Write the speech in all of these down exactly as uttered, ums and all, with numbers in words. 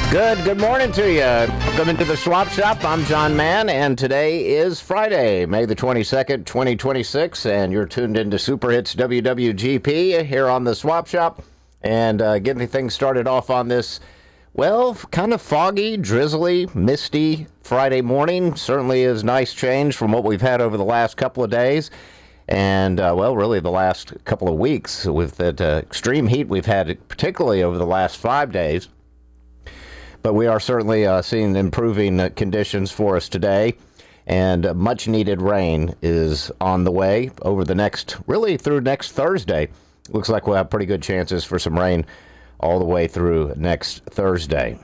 Good, good morning to you. Welcome into the Swap Shop. I'm John Mann, and today is Friday, May the twenty-second, twenty twenty-six, and you're tuned into Super Hits W W G P here on the Swap Shop, and uh, getting things started off on this, well, kind of foggy, drizzly, misty Friday morning. Certainly is nice change from what we've had over the last couple of days, and, uh, well, really the last couple of weeks with that uh, extreme heat we've had, particularly over the last five days. But we are certainly uh, seeing improving uh, conditions for us today, and uh, much needed rain is on the way over the next, really through next Thursday. Looks like we'll have pretty good chances for some rain all the way through next Thursday.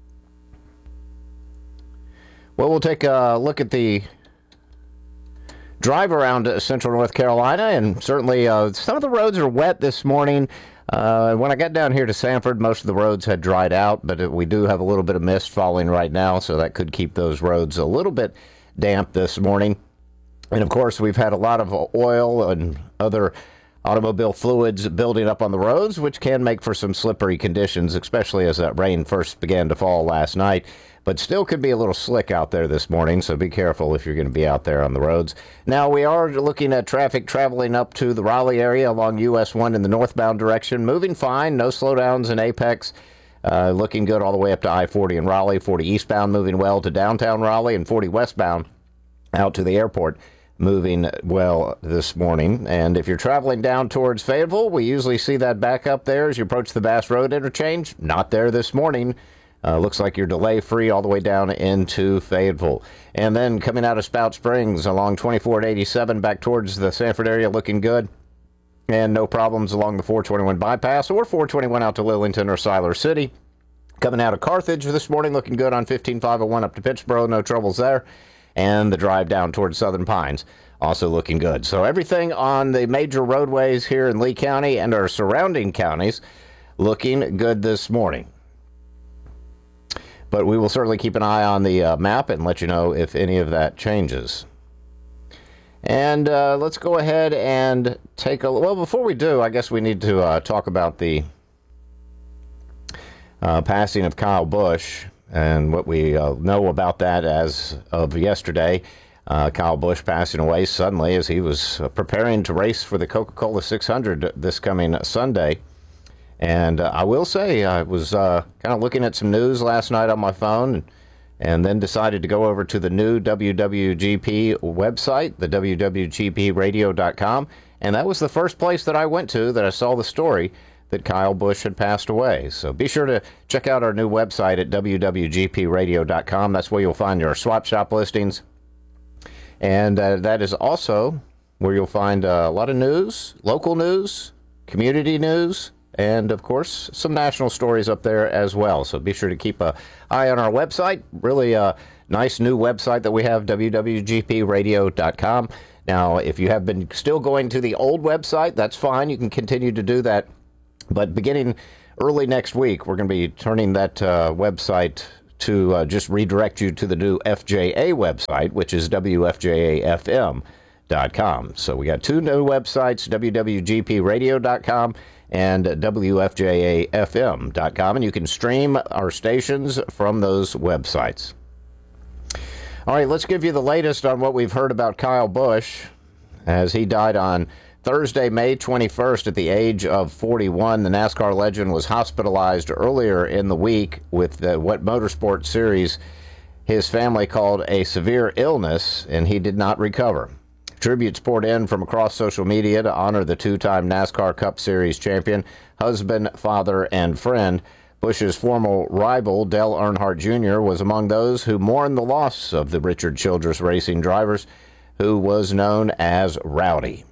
Well, we'll take a look at the drive around uh, central North Carolina, and certainly uh, some of the roads are wet this morning. Uh, when I got down here to Sanford, most of the roads had dried out, but we do have a little bit of mist falling right now, so that could keep those roads a little bit damp this morning. And, of course, we've had a lot of oil and other automobile fluids building up on the roads, which can make for some slippery conditions, especially as that rain first began to fall last night. But still could be a little slick out there this morning, so be careful if you're going to be out there on the roads. Now, we are looking at traffic traveling up to the Raleigh area along U S one in the northbound direction. Moving fine, no slowdowns in Apex. Uh, looking good all the way up to I forty in Raleigh. forty eastbound moving well to downtown Raleigh, and forty westbound out to the airport moving well this morning. And if you're traveling down towards Fayetteville, we usually see that back up there as you approach the Bass Road interchange. Not there this morning. Uh, looks like you're delay-free all the way down into Fayetteville. And then coming out of Spout Springs along twenty-four eighty-seven back towards the Sanford area, looking good. And no problems along the four twenty-one bypass or four twenty-one out to Lillington or Siler City. Coming out of Carthage this morning, looking good on fifteen five oh one up to Pittsboro, no troubles there. And the drive down towards Southern Pines, also looking good. So everything on the major roadways here in Lee County and our surrounding counties looking good this morning. But we will certainly keep an eye on the uh, map and let you know if any of that changes. And uh, let's go ahead and take a... Well, before we do, I guess we need to uh, talk about the uh, passing of Kyle Busch and what we uh, know about that as of yesterday. Uh, Kyle Busch passing away suddenly as he was uh, preparing to race for the Coca-Cola six hundred this coming Sunday. And uh, I will say, I was uh, kind of looking at some news last night on my phone, and, and then decided to go over to the new W W G P website, the W W G P radio dot com, and that was the first place that I went to that I saw the story that Kyle Busch had passed away. So be sure to check out our new website at W W G P radio dot com. That's where you'll find your Swap Shop listings. And uh, that is also where you'll find uh, a lot of news, local news, community news, and, of course, some national stories up there as well. So be sure to keep an eye on our website. Really a nice new website that we have, W W G P radio dot com. Now, if you have been still going to the old website, that's fine. You can continue to do that. But beginning early next week, we're going to be turning that uh, website to uh, just redirect you to the new F J A website, which is W F J A F M dot com. So we got two new websites, W W G P radio dot com and W F J A F M dot com, and you can stream our stations from those websites. All right, let's give you the latest on what we've heard about Kyle Busch, as he died on Thursday, May twenty-first, at the age of forty-one. The NASCAR legend was hospitalized earlier in the week with the, what Motorsport Series his family called a severe illness, and he did not recover. Tributes poured in from across social media to honor the two-time NASCAR Cup Series champion, husband, father, and friend. Busch's former rival, Dale Earnhardt Junior, was among those who mourned the loss of the Richard Childress Racing drivers, who was known as Rowdy.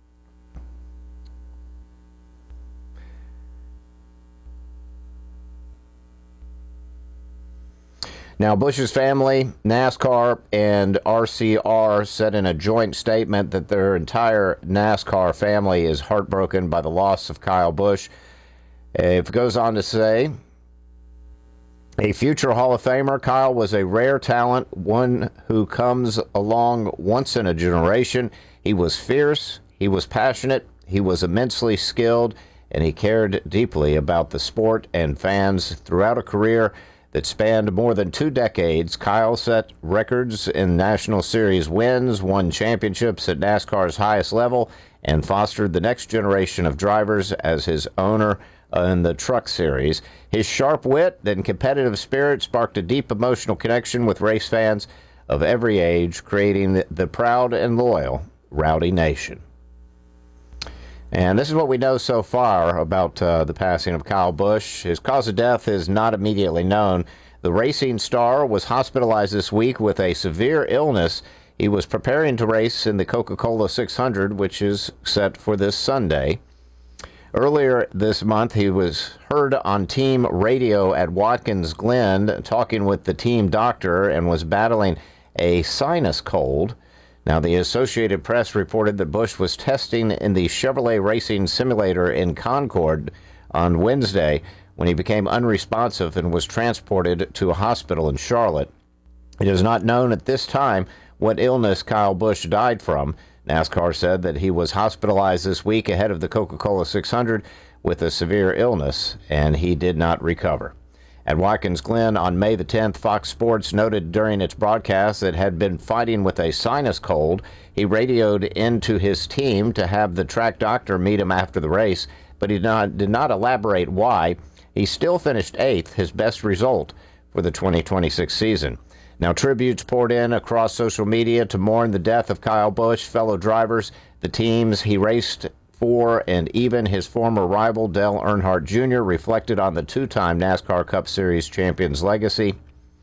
Now, Busch's family, NASCAR, and R C R said in a joint statement that their entire NASCAR family is heartbroken by the loss of Kyle Busch. It goes on to say, a future Hall of Famer, Kyle was a rare talent, one who comes along once in a generation. He was fierce, he was passionate, he was immensely skilled, and he cared deeply about the sport and fans throughout a career that spanned more than two decades. Kyle set records in National Series wins, won championships at NASCAR's highest level, and fostered the next generation of drivers as his owner in the Truck Series. His sharp wit and competitive spirit sparked a deep emotional connection with race fans of every age, creating the, the proud and loyal Rowdy Nation. And this is what we know so far about uh, the passing of Kyle Busch. His cause of death is not immediately known. The racing star was hospitalized this week with a severe illness. He was preparing to race in the Coca-Cola six hundred, which is set for this Sunday. Earlier this month, he was heard on team radio at Watkins Glen talking with the team doctor and was battling a sinus cold. Now, the Associated Press reported that Busch was testing in the Chevrolet Racing Simulator in Concord on Wednesday when he became unresponsive and was transported to a hospital in Charlotte. It is not known at this time what illness Kyle Busch died from. NASCAR said that he was hospitalized this week ahead of the Coca-Cola six hundred with a severe illness, and he did not recover. At Watkins Glen on May the tenth, Fox Sports noted during its broadcast that had been fighting with a sinus cold. He radioed into his team to have the track doctor meet him after the race, but he did not, did not elaborate why. He still finished eighth, his best result for the twenty twenty-six season. Now, tributes poured in across social media to mourn the death of Kyle Busch, fellow drivers, the teams he raced for, and even his former rival Dale Earnhardt Junior reflected on the two-time NASCAR Cup Series champion's legacy.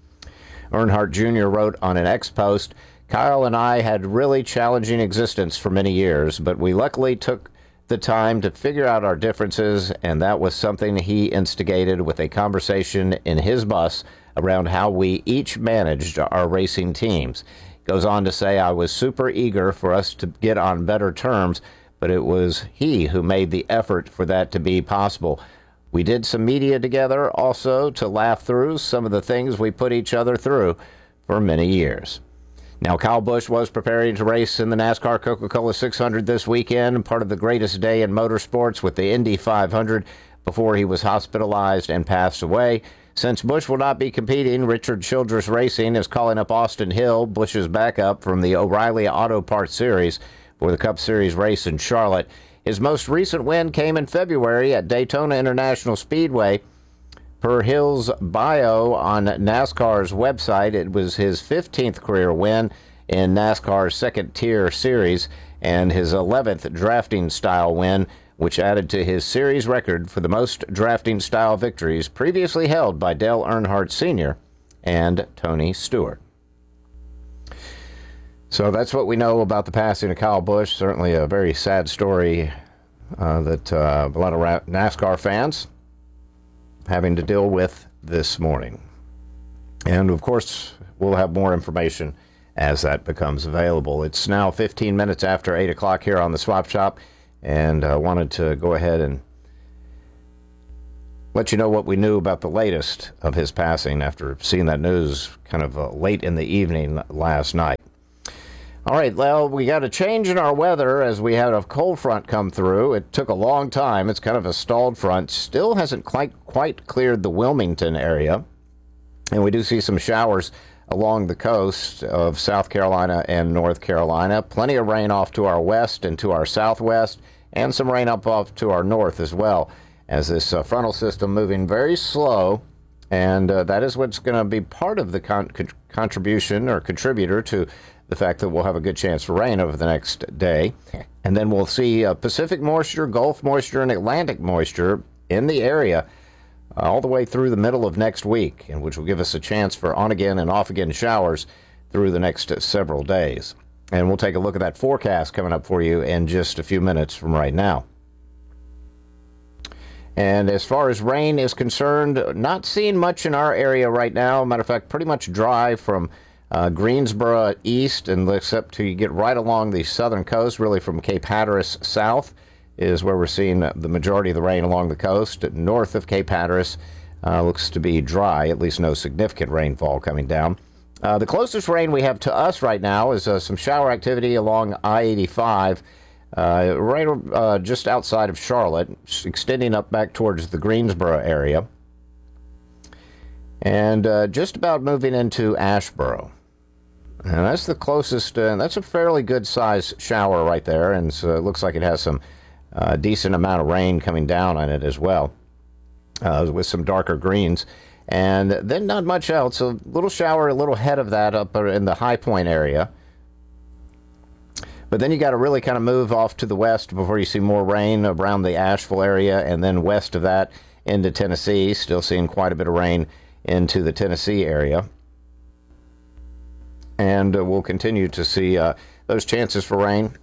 Earnhardt Junior wrote on an X post, "Kyle and I had really challenging existence for many years, but we luckily took the time to figure out our differences, and that was something he instigated with a conversation in his bus around how we each managed our racing teams." Goes on to say, "I was super eager for us to get on better terms, but it was he who made the effort for that to be possible. We did some media together also to laugh through some of the things we put each other through for many years." Now, Kyle Busch was preparing to race in the NASCAR Coca-Cola six hundred this weekend, part of the greatest day in motorsports with the Indy five hundred, before he was hospitalized and passed away. Since Busch will not be competing, Richard Childress Racing is calling up Austin Hill, Busch's backup from the O'Reilly Auto Parts Series, for the Cup Series race in Charlotte. His most recent win came in February at Daytona International Speedway. Per Hill's bio on NASCAR's website, it was his fifteenth career win in NASCAR's second-tier series and his eleventh drafting-style win, which added to his series record for the most drafting-style victories previously held by Dale Earnhardt Senior and Tony Stewart. So that's what we know about the passing of Kyle Busch. Certainly a very sad story uh, that uh, a lot of NASCAR fans having to deal with this morning. And, of course, we'll have more information as that becomes available. It's now fifteen minutes after eight o'clock here on the Swap Shop, and I uh, wanted to go ahead and let you know what we knew about the latest of his passing after seeing that news kind of uh, late in the evening last night. All right, well, we got a change in our weather as we had a cold front come through. It took a long time. It's kind of a stalled front. Still hasn't quite, quite cleared the Wilmington area. And we do see some showers along the coast of South Carolina and North Carolina. Plenty of rain off to our west and to our southwest, and some rain up off to our north as well, as this uh, frontal system moving very slow. And uh, that is what's going to be part of the con- con- contribution or contributor to the fact that we'll have a good chance for rain over the next day. And then we'll see uh, Pacific moisture, Gulf moisture, and Atlantic moisture in the area uh, all the way through the middle of next week, and which will give us a chance for on-again and off-again showers through the next uh, several days. And we'll take a look at that forecast coming up for you in just a few minutes from right now. And as far as rain is concerned, not seeing much in our area right now. Matter of fact, pretty much dry from Uh, Greensboro east, and except to you get right along the southern coast, really from Cape Hatteras south is where we're seeing the majority of the rain along the coast. North of Cape Hatteras uh, looks to be dry, at least no significant rainfall coming down. Uh, the closest rain we have to us right now is uh, some shower activity along I eighty-five, uh, right uh, just outside of Charlotte, extending up back towards the Greensboro area. and uh, just about moving into Asheboro. And that's the closest, uh, that's a fairly good size shower right there, and so it looks like it has some uh, decent amount of rain coming down on it as well, uh, with some darker greens. And then not much else, a little shower a little ahead of that up in the High Point area. But then you got to really kind of move off to the west before you see more rain around the Asheville area, and then west of that into Tennessee, still seeing quite a bit of rain into the Tennessee area. And uh, we'll continue to see uh, those chances for rain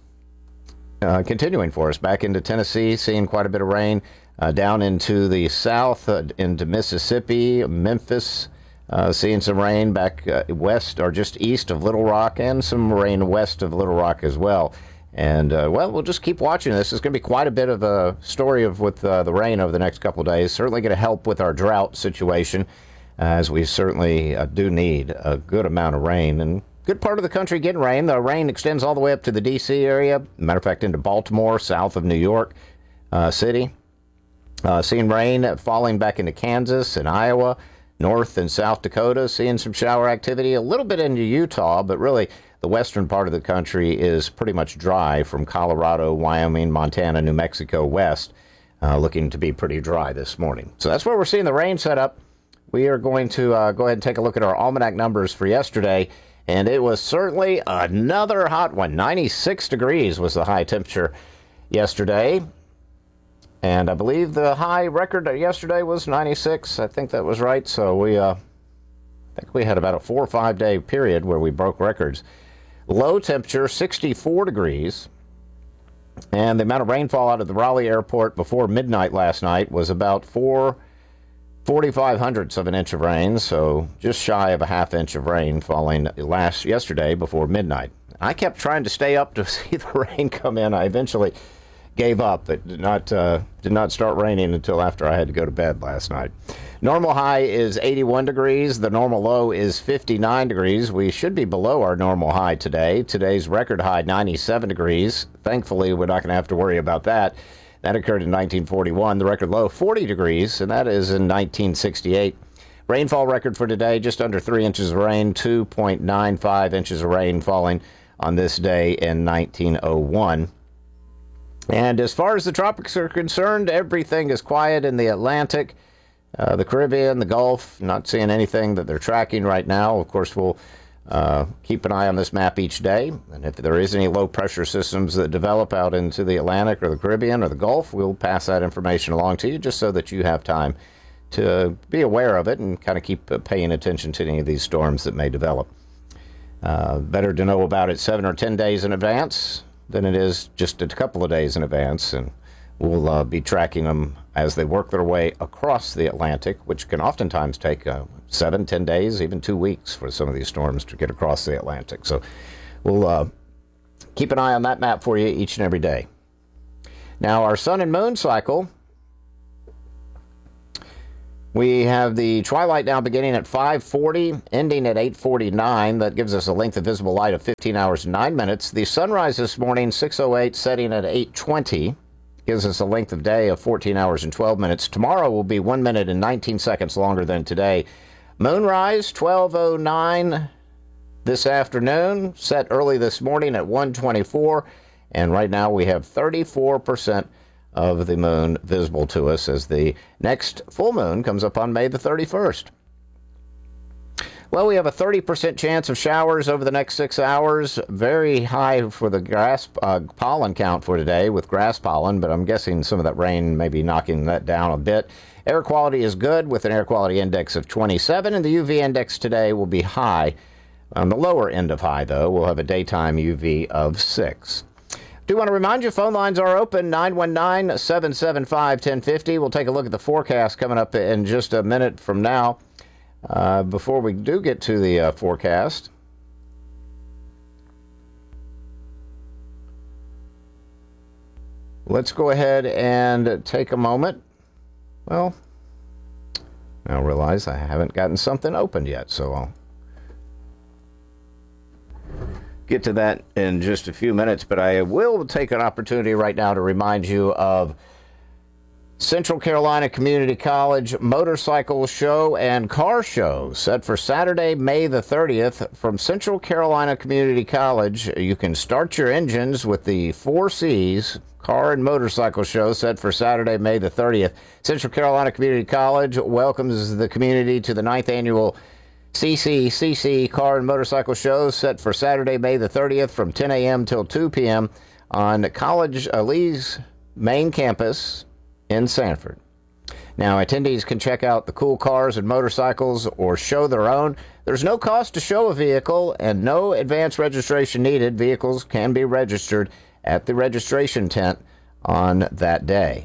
uh, continuing for us. Back into Tennessee, seeing quite a bit of rain. Uh, down into the south, uh, into Mississippi, Memphis, uh, seeing some rain back uh, west or just east of Little Rock, and some rain west of Little Rock as well. And, uh, well, we'll just keep watching this. It's going to be quite a bit of a story of with uh, the rain over the next couple of days. Certainly going to help with our drought situation, as we certainly uh, do need a good amount of rain. And good part of the country getting rain. The rain extends all the way up to the D C area. Matter of fact, into Baltimore, south of New York uh, City. Uh, seeing rain falling back into Kansas and Iowa, North and South Dakota, seeing some shower activity, a little bit into Utah, but really the western part of the country is pretty much dry from Colorado, Wyoming, Montana, New Mexico west, uh, looking to be pretty dry this morning. So that's where we're seeing the rain set up. We are going to uh, go ahead and take a look at our almanac numbers for yesterday, and it was certainly another hot one. ninety-six degrees was the high temperature yesterday. And I believe the high record yesterday was ninety-six. I think that was right. So we, uh, I think we had about a four or five day period where we broke records. Low temperature, sixty-four degrees. And the amount of rainfall out of the Raleigh airport before midnight last night was about four forty-five hundredths of an inch of rain. So just shy of a half inch of rain falling last yesterday before midnight. I kept trying to stay up to see the rain come in. I eventually gave up. It did not uh, did not start raining until after I had to go to bed last night. Normal high is eighty-one degrees. The normal low is fifty-nine degrees. We should be below our normal high today. Today's record high, ninety-seven degrees. Thankfully, we're not going to have to worry about that. That occurred in nineteen forty-one. The record low, forty degrees, and that is in nineteen sixty-eight. Rainfall record for today, just under three inches of rain, two point nine five inches of rain falling on this day in nineteen oh one. And as far as the tropics are concerned, everything is quiet in the Atlantic, uh, the Caribbean, the Gulf. Not seeing anything that they're tracking right now. Of course, we'll uh, keep an eye on this map each day. And if there is any low-pressure systems that develop out into the Atlantic or the Caribbean or the Gulf, we'll pass that information along to you just so that you have time to be aware of it and kind of keep uh, paying attention to any of these storms that may develop. Uh, better to know about it seven or ten days in advance than it is just a couple of days in advance, and we'll uh, be tracking them as they work their way across the Atlantic, which can oftentimes take uh, seven, ten days, even two weeks for some of these storms to get across the Atlantic. So we'll uh, keep an eye on that map for you each and every day. Now, our sun and moon cycle, we have the twilight now beginning at five forty, ending at eight forty-nine. That gives us a length of visible light of fifteen hours and nine minutes. The sunrise this morning, six oh eight, setting at eight twenty. Gives us a length of day of fourteen hours and twelve minutes. Tomorrow will be one minute and nineteen seconds longer than today. Moonrise, twelve oh nine this afternoon, set early this morning at one twenty-four. And right now we have thirty-four percent of the moon visible to us, as the next full moon comes up on May the thirty-first. Well, we have a thirty percent chance of showers over the next six hours. Very high for the grass uh, pollen count for today with grass pollen, but I'm guessing some of that rain may be knocking that down a bit. Air quality is good with an air quality index of twenty-seven, and the U V index today will be high. On the lower end of high, though, we'll have a daytime U V of six. Do want to remind you, phone lines are open, nine one nine, seven seven five, one oh five oh. We'll take a look at the forecast coming up in just a minute from now. Uh, before we do get to the uh, forecast, let's go ahead and take a moment. Well, I realize I haven't gotten something opened yet, so I'll get to that in just a few minutes, but I will take an opportunity right now to remind you of Central Carolina Community College Motorcycle Show and Car Show set for Saturday, May the thirtieth. From Central Carolina Community College, you can start your engines with the four C's Car and Motorcycle Show set for Saturday, May the thirtieth. Central Carolina Community College welcomes the community to the ninth annual C C C C Car and Motorcycle Show set for Saturday, May the thirtieth from ten a.m. till two p.m. on College uh, Lee's main campus in Sanford. Now, attendees can check out the cool cars and motorcycles or show their own. There's no cost to show a vehicle and no advance registration needed. Vehicles can be registered at the registration tent on that day.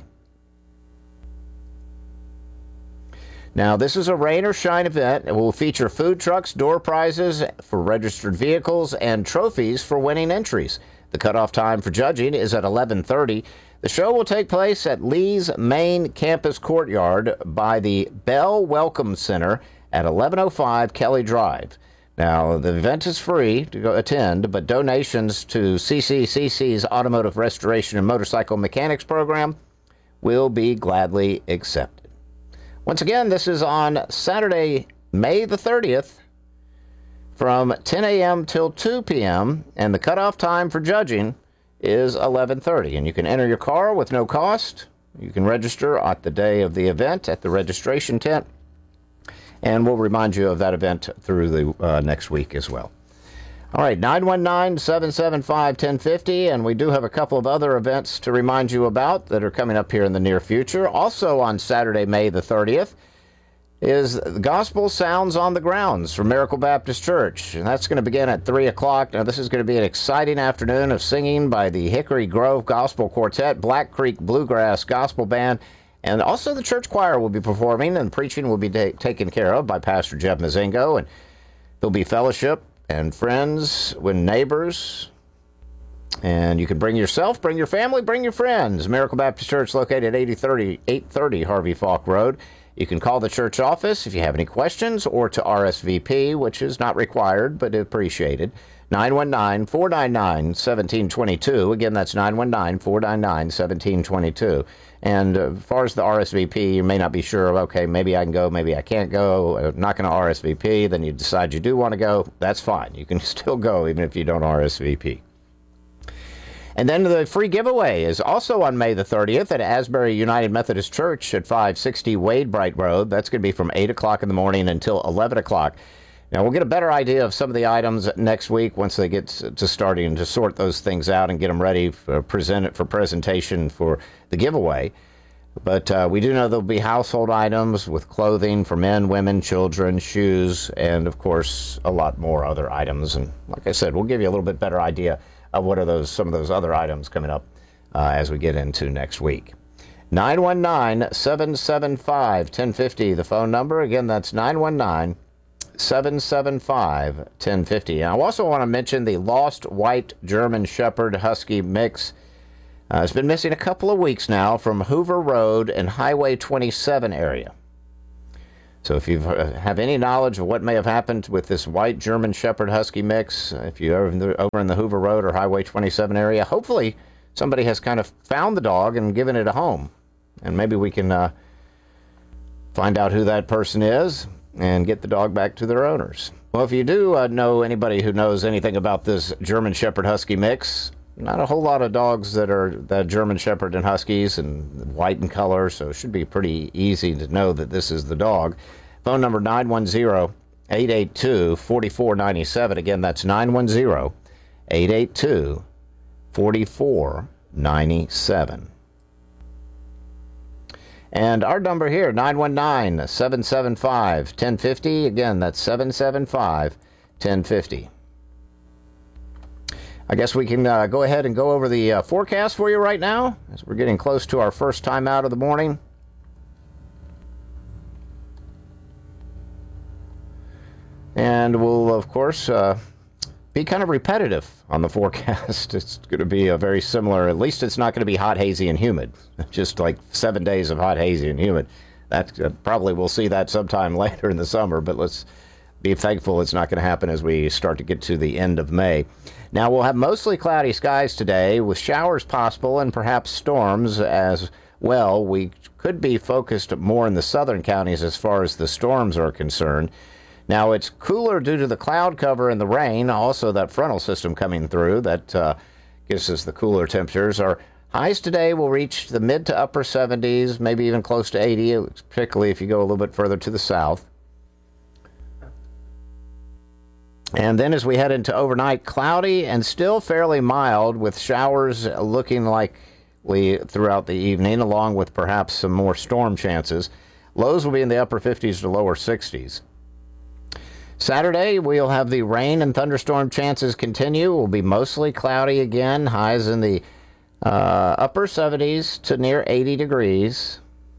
Now, this is a rain or shine event. It will feature food trucks, door prizes for registered vehicles, and trophies for winning entries. The cutoff time for judging is at eleven thirty. The show will take place at Lee's main campus courtyard by the Bell Welcome Center at eleven oh five Kelly Drive. Now, the event is free to go attend, but donations to C C C C's Automotive Restoration and Motorcycle Mechanics Program will be gladly accepted. Once again, this is on Saturday, May the thirtieth, from ten a.m. till two p.m., and the cutoff time for judging is eleven thirty, and you can enter your car with no cost. You can register at the day of the event at the registration tent, and we'll remind you of that event through the uh, next week as well. All right, nine one nine, seven seven five, one oh five oh, and we do have a couple of other events to remind you about that are coming up here in the near future. Also on Saturday, May the thirtieth, is Gospel Sounds on the Grounds from Miracle Baptist Church. And that's going to begin at three o'clock. Now, this is going to be an exciting afternoon of singing by the Hickory Grove Gospel Quartet, Black Creek Bluegrass Gospel Band, and also the church choir will be performing, and preaching will be ta- taken care of by Pastor Jeff Mazingo. And there'll be fellowship and friends with neighbors. And you can bring yourself, bring your family, bring your friends. Miracle Baptist Church located at eight thirty Harvey Falk Road. You can call the church office if you have any questions, or to R S V P, which is not required but appreciated, nine one nine, four nine nine, one seven two two. Again, that's nine one nine, four nine nine, one seven two two. And uh, as far as the R S V P, you may not be sure of, okay, maybe I can go, maybe I can't go. I'm not going to R S V P. Then you decide you do want to go. That's fine. You can still go even if you don't R S V P. And then the free giveaway is also on May the thirtieth at Asbury United Methodist Church at five sixty Wade Bright Road. That's going to be from eight o'clock in the morning until eleven o'clock. Now, we'll get a better idea of some of the items next week once they get to starting to sort those things out and get them ready for, present it for presentation for the giveaway. But uh, we do know there'll be household items with clothing for men, women, children, shoes, and, of course, a lot more other items. And like I said, we'll give you a little bit better idea of what are those some of those other items coming up uh, as we get into next week. nine one nine, seven seven five, one oh five oh, the phone number. Again, that's nine one nine, seven seven five, one oh five oh. And I also want to mention the Lost White German Shepherd Husky mix. Uh, it's been missing a couple of weeks now from Hoover Road and Highway twenty-seven area. So if you have any knowledge of what may have happened with this white German Shepherd Husky mix, if you're over in the Hoover Road or Highway twenty-seven area, hopefully somebody has kind of found the dog and given it a home. And maybe we can uh, find out who that person is and get the dog back to their owners. Well, if you do uh, know anybody who knows anything about this German Shepherd Husky mix, not a whole lot of dogs that are the German Shepherd and Huskies and white in color, so it should be pretty easy to know that this is the dog. Phone number nine one zero, eight eight two, four four nine seven. Again, that's nine one zero, eight eight two, four four nine seven. And our number here, nine one nine, seven seven five, one oh five oh. Again, that's seven seven five, one oh five oh. I guess we can uh, go ahead and go over the uh, forecast for you right now, as we're getting close to our first time out of the morning. And we'll, of course, uh, be kind of repetitive on the forecast. It's going to be a very similar, at least it's not going to be hot, hazy, and humid. Just like seven days of hot, hazy, and humid. That uh, probably we'll see that sometime later in the summer, but let's be thankful it's not going to happen as we start to get to the end of May. Now, we'll have mostly cloudy skies today with showers possible and perhaps storms as well. We could be focused more in the southern counties as far as the storms are concerned. Now, it's cooler due to the cloud cover and the rain, also that frontal system coming through that uh, gives us the cooler temperatures. Our highs today will reach the mid to upper seventies, maybe even close to eighty, particularly if you go a little bit further to the south. And then as we head into overnight, cloudy and still fairly mild with showers looking likely throughout the evening, along with perhaps some more storm chances. Lows will be in the upper fifties to lower sixties. Saturday, we'll have the rain and thunderstorm chances continue. It will be mostly cloudy again, highs in the uh, upper seventies to near eighty degrees.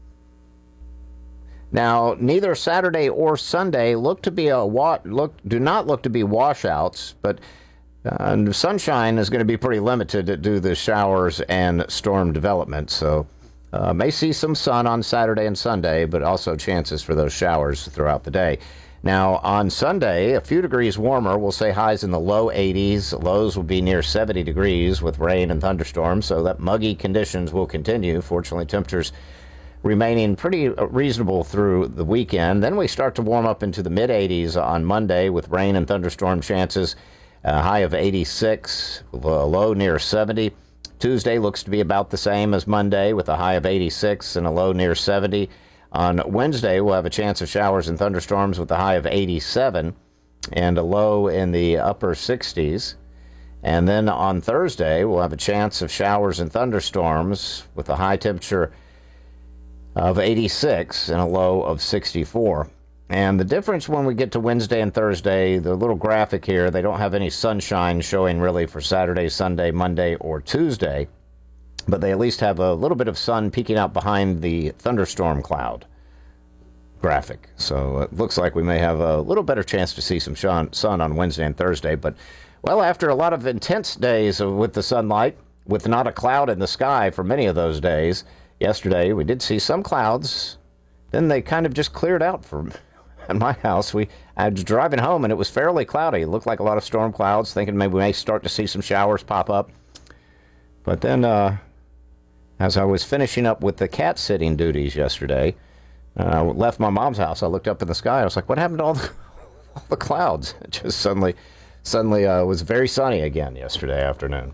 Now, neither Saturday or Sunday look to be a wa- look do not look to be washouts, but uh, sunshine is going to be pretty limited due to the showers and storm development. So, uh, may see some sun on Saturday and Sunday, but also chances for those showers throughout the day. Now, on Sunday, a few degrees warmer. We'll say highs in the low eighties. Lows will be near seventy degrees with rain and thunderstorms, so that muggy conditions will continue. Fortunately, temperatures remaining pretty reasonable through the weekend. Then we start to warm up into the mid eighties on Monday with rain and thunderstorm chances. A high of eighty-six, a low near seventy. Tuesday looks to be about the same as Monday with a high of eighty-six and a low near seventy. On Wednesday, we'll have a chance of showers and thunderstorms with a high of eighty-seven and a low in the upper sixties. And then on Thursday, we'll have a chance of showers and thunderstorms with a high temperature of eighty-six and a low of sixty-four. And the difference when we get to Wednesday and Thursday, the little graphic here, they don't have any sunshine showing really for Saturday, Sunday, Monday, or Tuesday, but they at least have a little bit of sun peeking out behind the thunderstorm cloud graphic. So it looks like we may have a little better chance to see some sun on Wednesday and Thursday. But, well, after a lot of intense days with the sunlight, with not a cloud in the sky for many of those days, yesterday we did see some clouds. Then they kind of just cleared out from at my house. We I was driving home and it was fairly cloudy. It looked like a lot of storm clouds, thinking maybe we may start to see some showers pop up. But then uh, as I was finishing up with the cat sitting duties yesterday, uh, I left my mom's house. I looked up in the sky. I was like, what happened to all the, all the clouds? It just suddenly, suddenly uh, was very sunny again yesterday afternoon.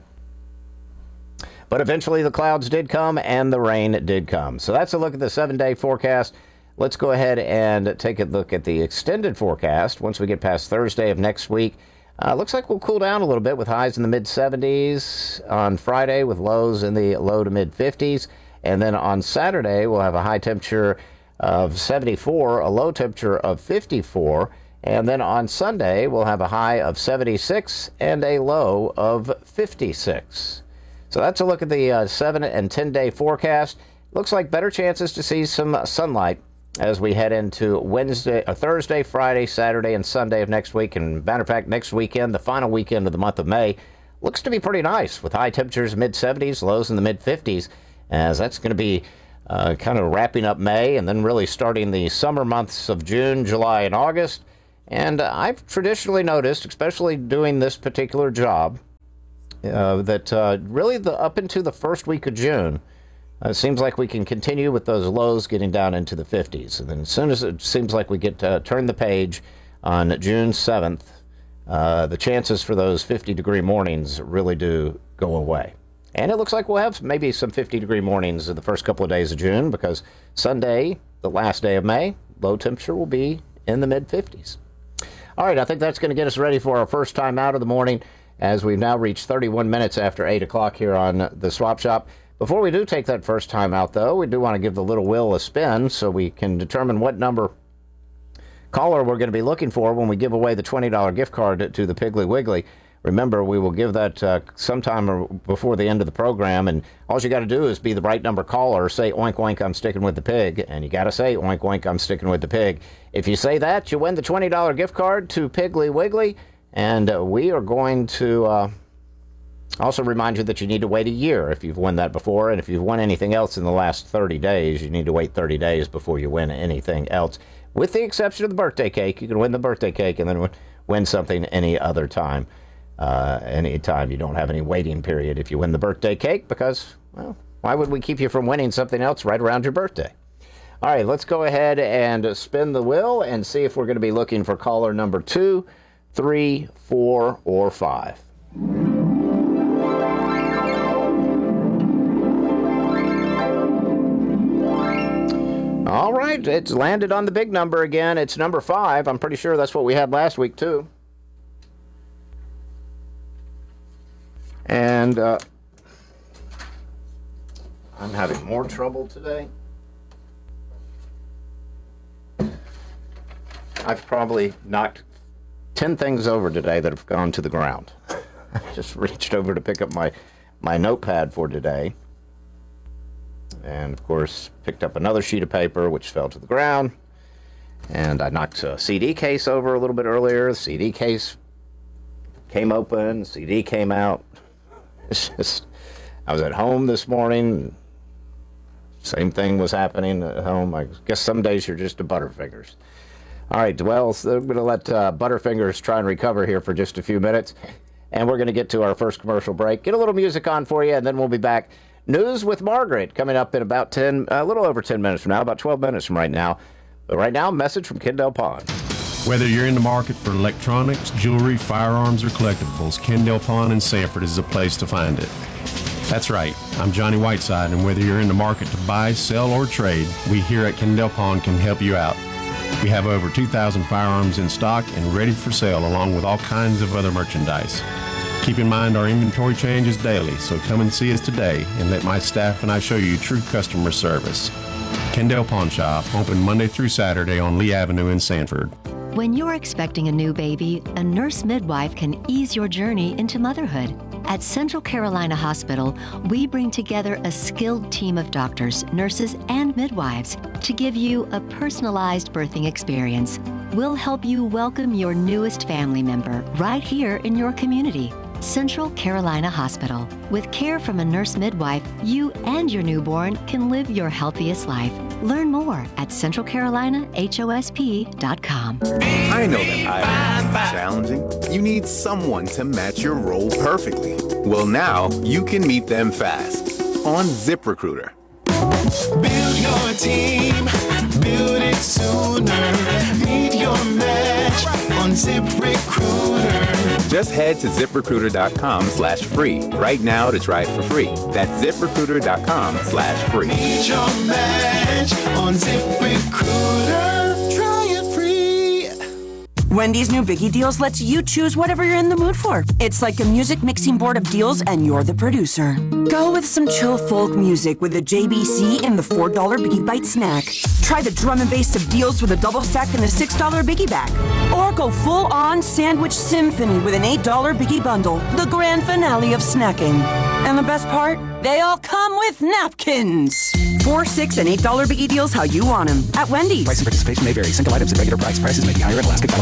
But eventually the clouds did come and the rain did come. So that's a look at the seven-day forecast. Let's go ahead and take a look at the extended forecast once we get past Thursday of next week. Uh, looks like we'll cool down a little bit with highs in the mid seventies on Friday with lows in the low to mid fifties. And then on Saturday, we'll have a high temperature of seventy-four, a low temperature of fifty-four. And then on Sunday, we'll have a high of seventy-six and a low of fifty-six. So that's a look at the uh, seven and ten-day forecast. Looks like better chances to see some sunlight as we head into Wednesday, or Thursday, Friday, Saturday, and Sunday of next week. And matter of fact, next weekend, the final weekend of the month of May, looks to be pretty nice with high temperatures mid seventies, lows in the mid fifties, as that's going to be uh, kind of wrapping up May and then really starting the summer months of June, July, and August. And uh, I've traditionally noticed, especially doing this particular job, uh, that uh, really the up into the first week of June, Uh, it seems like we can continue with those lows getting down into the fifties. And then as soon as it seems like we get to turn the page on June seventh, uh, the chances for those fifty-degree mornings really do go away. And it looks like we'll have maybe some fifty-degree mornings in the first couple of days of June, because Sunday, the last day of May, low temperature will be in the mid-fifties. All right, I think that's going to get us ready for our first time out of the morning, as we've now reached thirty-one minutes after eight o'clock here on the Swap Shop. Before we do take that first time out, though, we do want to give the little wheel a spin so we can determine what number caller we're going to be looking for when we give away the twenty dollars gift card to the Piggly Wiggly. Remember, we will give that uh, sometime before the end of the program, and all you got to do is be the right number caller, say, oink, oink, I'm sticking with the pig, and you got to say, oink, oink, I'm sticking with the pig. If you say that, you win the twenty dollars gift card to Piggly Wiggly, and uh, we are going to... Uh, Also remind you that you need to wait a year if you've won that before, and if you've won anything else in the last thirty days, you need to wait thirty days before you win anything else. With the exception of the birthday cake, you can win the birthday cake and then win something any other time. Uh, any time you don't have any waiting period if you win the birthday cake, because, well, Why would we keep you from winning something else right around your birthday? All right, let's go ahead and spin the wheel and see if we're going to be looking for caller number two, three, four, or five. All right, it's landed on the big number again. It's number five. I'm pretty sure that's what we had last week, too. And uh, I'm having more trouble today. I've probably knocked ten things over today that have gone to the ground. I just reached over to pick up my, my notepad for today. And, of course, picked up another sheet of paper, which fell to the ground. And I knocked a C D case over a little bit earlier. The C D case came open. The C D came out. It's just, I was at home this morning. Same thing was happening at home. I guess some days you're just a Butterfingers. All right, well, so I'm going to let uh, Butterfingers try and recover here for just a few minutes. And we're going to get to our first commercial break. Get a little music on for you, and then we'll be back. News with Margaret coming up in about ten, a little over ten minutes from now, about twelve minutes from right now. But right now, a message from Ken Del Pond. Whether you're in the market for electronics, jewelry, firearms, or collectibles, Ken Del Pond in Sanford is the place to find it. That's right, I'm Johnny Whiteside, and whether you're in the market to buy, sell, or trade, we here at Ken Del Pond can help you out. We have over two thousand firearms in stock and ready for sale, along with all kinds of other merchandise. Keep in mind our inventory changes daily, so come and see us today and let my staff and I show you true customer service. Ken Del Pawn Shop, open Monday through Saturday on Lee Avenue in Sanford. When you're expecting a new baby, a nurse midwife can ease your journey into motherhood. At Central Carolina Hospital, we bring together a skilled team of doctors, nurses, and midwives to give you a personalized birthing experience. We'll help you welcome your newest family member right here in your community. Central Carolina Hospital. With care from a nurse midwife, you and your newborn can live your healthiest life. Learn more at central carolina H O S P dot com. I know that hiring is challenging. You need someone to match your role perfectly. Well, now you can meet them fast on ZipRecruiter. Build your team, build it sooner. Meet your match on ZipRecruiter. Just head to ZipRecruiter.com slash free right now to try it for free. That's ZipRecruiter.com slash free. Meet your match on ZipRecruiter. Try it free. Wendy's new Biggie Deals lets you choose whatever you're in the mood for. It's like a music mixing board of deals, and you're the producer. Go with some chill folk music with a J B C and the four dollar Biggie Bite snack. Try the drum and bass of deals with a double stack and the six dollar Biggie Bag. Or go full-on sandwich symphony with an eight dollar Biggie Bundle, the grand finale of snacking. And the best part? They all come with napkins. Four, six, and eight dollar Biggie Deals how you want them at Wendy's. Price and participation may vary. Single items at regular price. Prices may be higher at Alaska.